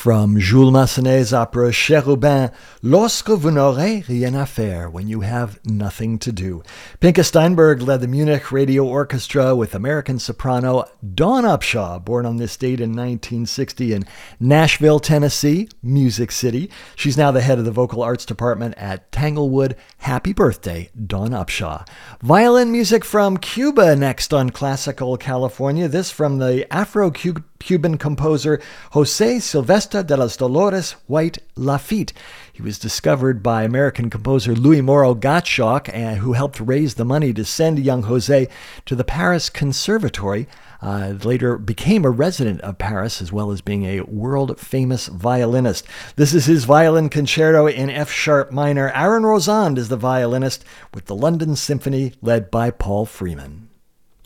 From Jules Massenet's opera Cherubin, Lorsque vous n'aurez rien à faire, when you have nothing to do. Pinka Steinberg led the Munich Radio Orchestra with American soprano Dawn Upshaw, born on this date in 1960 in Nashville, Tennessee, Music City. She's now the head of the vocal arts department at Tanglewood. Happy birthday, Dawn Upshaw. Violin music from Cuba next on Classical California. This from the Afro-Cuban composer Jose Silvestre de los Dolores White Lafitte. He was discovered by American composer Louis Moreau Gottschalk, who helped raise the money to send young Jose to the Paris Conservatory. Later became a resident of Paris, as well as being a world-famous violinist. This is his violin concerto in F-sharp minor. Aaron Rosand is the violinist with the London Symphony, led by Paul Freeman.